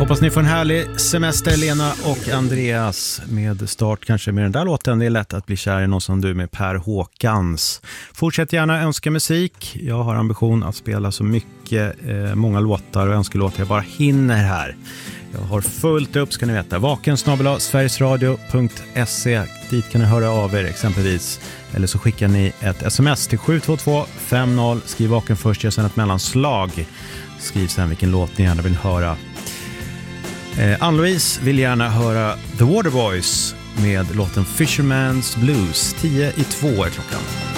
Hoppas ni får en härlig semester, Lena och Andreas, med start kanske med den där låten. Det är lätt att bli kär i någon som du med Per Håkans. Fortsätt gärna önska musik. Jag har ambition att spela så mycket, många låtar och önskelåtar jag bara hinner här. Jag har fullt upp, ska ni veta. vaken@sverigesradio.se. Dit kan ni höra av er exempelvis. Eller så skickar ni ett sms till 72250. Skriv vaken först, gör sen ett mellanslag. Skriv sen vilken låt ni gärna vill höra. Ann-Louise vill gärna höra The Waterboys med låten Fisherman's Blues. 10:02 är klockan.